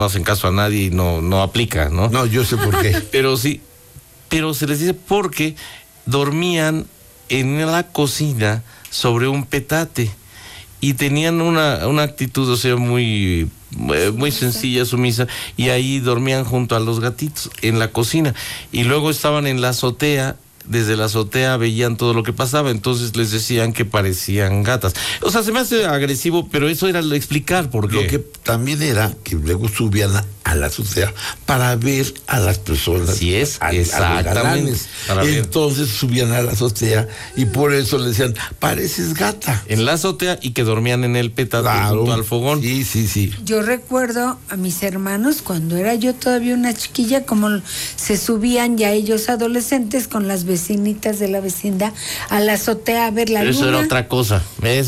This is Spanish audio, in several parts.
hacen caso a nadie y no aplica, ¿no? No, yo sé por qué. Pero sí, pero se les dice porque dormían en la cocina sobre un petate y tenían una actitud, o sea, muy sencilla, sumisa, y ahí dormían junto a los gatitos en la cocina y luego estaban en la azotea. Desde la azotea veían todo lo que pasaba, entonces les decían que parecían gatas. O sea, se me hace agresivo, pero eso era lo explicar por qué. Lo que también era que luego subían a la azotea para ver a las personas. Sí es, exactamente. Entonces subían a la azotea y por eso le decían, pareces gata. En la azotea y que dormían en el petate junto al fogón. Sí. Yo recuerdo a mis hermanos cuando era yo todavía una chiquilla, como se subían ya ellos adolescentes con las vecinitas de la vecindad a la azotea a ver la luna. Eso era otra cosa,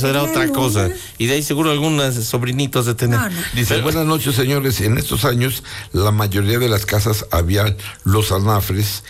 y de ahí seguro algunas sobrinitos de tener. No. Dice, buenas noches, señores. En estos años la mayoría de las casas había los anafres,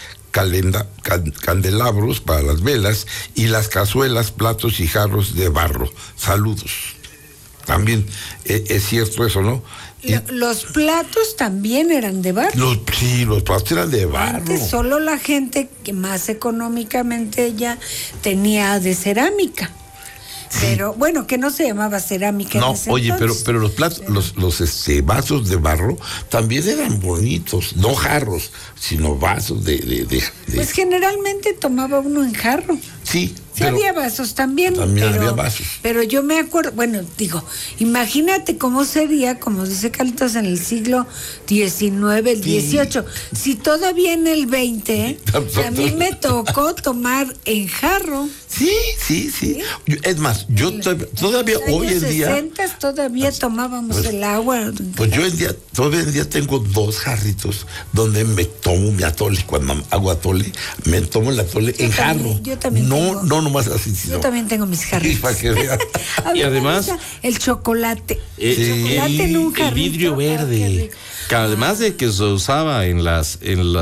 candelabros para las velas y las cazuelas, platos y jarros de barro. Saludos. También es cierto eso, ¿no? Los platos también eran de barro. Los platos eran de barro. Antes solo la gente que más económicamente ya tenía de cerámica. Sí. Pero bueno, que no se llamaba cerámica. No, oye, pero los platos, los vasos de barro también eran bonitos, no jarros, sino vasos de Pues generalmente tomaba uno en jarro. Sí. Sí, había vasos también. Había vasos. Pero yo me acuerdo, bueno, digo, imagínate cómo sería, como dice Carlitos, en el siglo XIX, el XVIII. Si todavía en el XX, a mí me tocó tomar en jarro. Sí. Es más, yo todavía hoy en día... En los 60 todavía tomábamos el agua. Pues yo todavía en día tengo 2 jarritos donde me tomo mi atole. Cuando hago atole, me tomo el atole en jarro. Yo también no nomás así, sino... Yo también tengo mis jarritos. Para que vean. Y además... El chocolate. Chocolate en un jarrito. El vidrio verde. Que además de que se usaba en las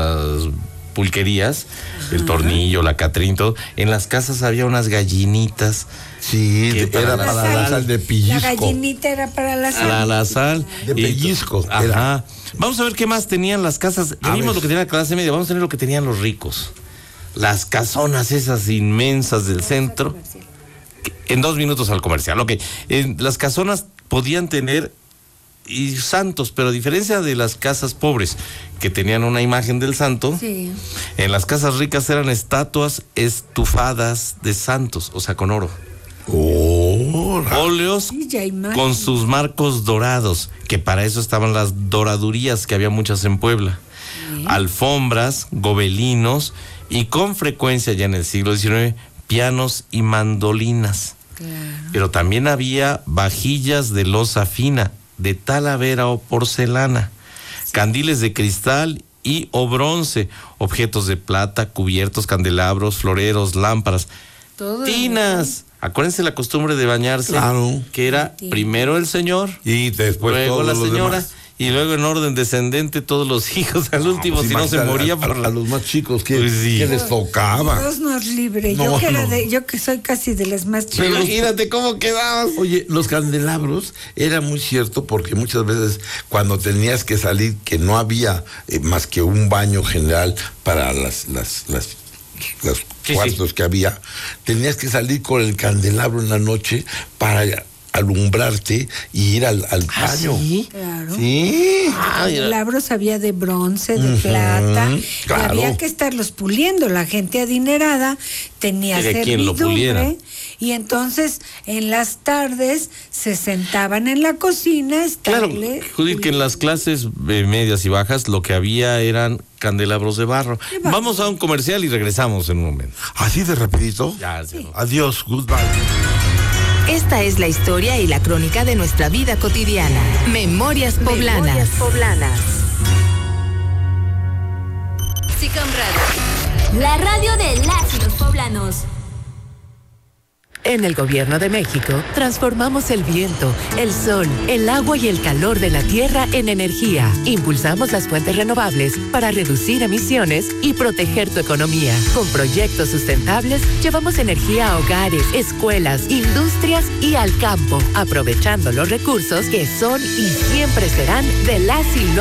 pulquerías, el tornillo, la catrín, todo, en las casas había unas gallinitas. Sí, era para la sal de pellizco. La gallinita era para la sal. Para la sal. De pellizco. Ajá. Vamos a ver qué más tenían las casas. Ya vimos lo que tenía la clase media, vamos a tener lo que tenían los ricos. Las casonas esas inmensas del centro. En 2 minutos al comercial. Ok. Las casonas podían tener y santos, pero a diferencia de las casas pobres que tenían una imagen del santo, sí, en las casas ricas eran estatuas estufadas de santos, o sea, con oro. Óleos con sus marcos dorados, que para eso estaban las doradurías, que había muchas en Puebla. Sí. Alfombras, gobelinos y con frecuencia ya en el siglo XIX, pianos y mandolinas. Claro. Pero también había vajillas de loza fina, de talavera o porcelana, sí, candiles de cristal y o bronce, objetos de plata, cubiertos, candelabros, floreros, lámparas, todo tinas. Acuérdense la costumbre de bañarse, claro, que era primero el señor y después luego la señora demás. Y luego en orden descendente todos los hijos al último, pues si no se moría a los más chicos que les tocaba. Dios nos libre. Yo que soy casi de las más chicas. Imagínate cómo quedabas. Oye, los candelabros era muy cierto porque muchas veces cuando tenías que salir, que no había más que un baño general para las cuartos que había, tenías que salir con el candelabro en la noche para alumbrarte y ir al baño. Sí, claro. Sí. Candelabros había de bronce, de plata, claro, y había que estarlos puliendo. La gente adinerada tenía servidumbre y entonces en las tardes se sentaban en la cocina. Claro, Judith, que en las clases medias y bajas lo que había eran candelabros de barro. Vamos a un comercial y regresamos en un momento. ¿Así de rapidito? Ya, sí. Adiós, goodbye. Esta es la historia y la crónica de nuestra vida cotidiana. Memorias Poblanas. SICAM Radio, la radio de las y los poblanos. En el Gobierno de México, transformamos el viento, el sol, el agua y el calor de la tierra en energía. Impulsamos las fuentes renovables para reducir emisiones y proteger tu economía. Con proyectos sustentables, llevamos energía a hogares, escuelas, industrias y al campo, aprovechando los recursos que son y siempre serán de las y los